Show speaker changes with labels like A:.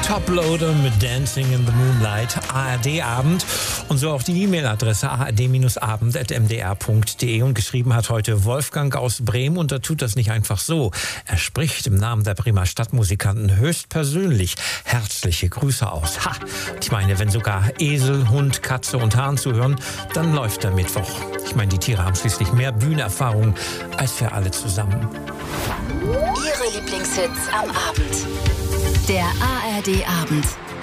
A: Toploader mit Dancing in the Moonlight, ARD-Abend und so auch die E-Mail-Adresse ard-abend@mdr.de. Und geschrieben hat heute Wolfgang aus Bremen und er tut das nicht einfach so. Er spricht im Namen der Bremer Stadtmusikanten höchstpersönlich herzliche Grüße aus. Ha! Ich meine, wenn sogar Esel, Hund, Katze und Hahn zuhören, dann läuft der Mittwoch. Ich meine, die Tiere haben schließlich mehr Bühnenerfahrung als wir alle zusammen.
B: Ihre Lieblingshits am Abend. Der ARD-Abend.